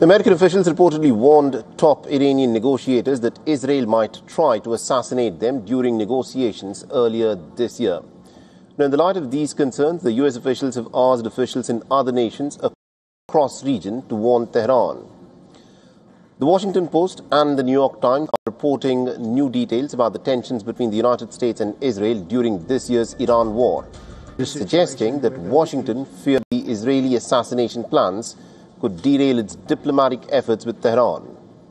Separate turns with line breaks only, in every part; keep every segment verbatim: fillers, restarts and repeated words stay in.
American officials reportedly warned top Iranian negotiators that Israel might try to assassinate them during negotiations earlier this year. Now, in the light of these concerns, the U S officials have asked officials in other nations across region to warn Tehran. The Washington Post and the New York Times are reporting new details about the tensions between the United States and Israel during this year's Iran war, suggesting that Washington feared the Israeli assassination plans could derail its diplomatic efforts with Tehran.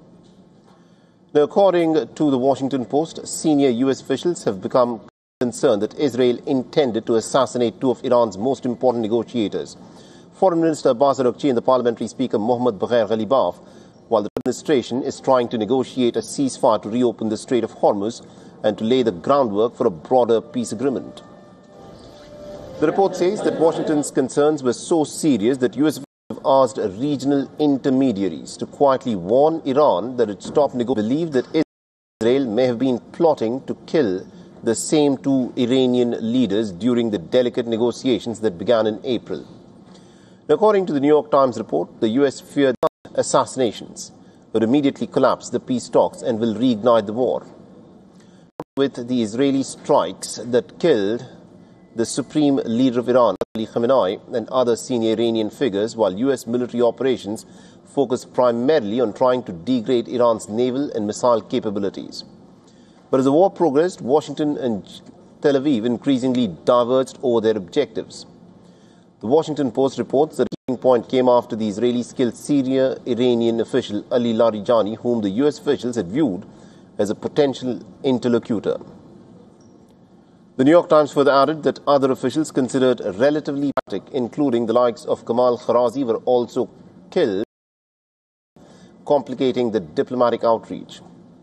Now, according to the Washington Post, senior U S officials have become concerned that Israel intended to assassinate two of Iran's most important negotiators, Foreign Minister Abbas Araghchi and the Parliamentary Speaker Mohammad Bagher Ghalibaf, while the administration is trying to negotiate a ceasefire to reopen the Strait of Hormuz and to lay the groundwork for a broader peace agreement. The report says that Washington's concerns were so serious that U S have asked regional intermediaries to quietly warn Iran that its top negotiators believe that Israel may have been plotting to kill the same two Iranian leaders during the delicate negotiations that began in April. According to the New York Times report, the U S feared assassinations would immediately collapse the peace talks and will reignite the war. With the Israeli strikes that killed the supreme leader of Iran, Ali Khamenei, and other senior Iranian figures, while U S military operations focus primarily on trying to degrade Iran's naval and missile capabilities. But as the war progressed, Washington and Tel Aviv increasingly diverged over their objectives. The Washington Post reports that the turning point came after the Israelis killed senior Iranian official Ali Larijani, whom the U S officials had viewed as a potential interlocutor. The New York Times further added that other officials considered relatively pathetic, including the likes of Kamal Kharazi, were also killed, complicating the diplomatic outreach.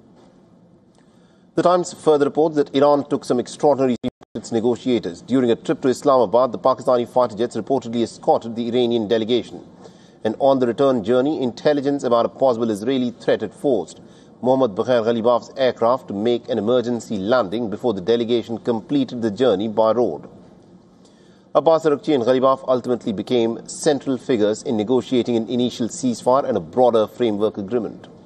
The Times further reports that Iran took some extraordinary steps with its negotiators. During a trip to Islamabad, the Pakistani fighter jets reportedly escorted the Iranian delegation. And on the return journey, intelligence about a possible Israeli threat had forced Mohammad Bagher Ghalibaf's aircraft to make an emergency landing before the delegation completed the journey by road. Abbas Araghchi and Ghalibaf ultimately became central figures in negotiating an initial ceasefire and a broader framework agreement.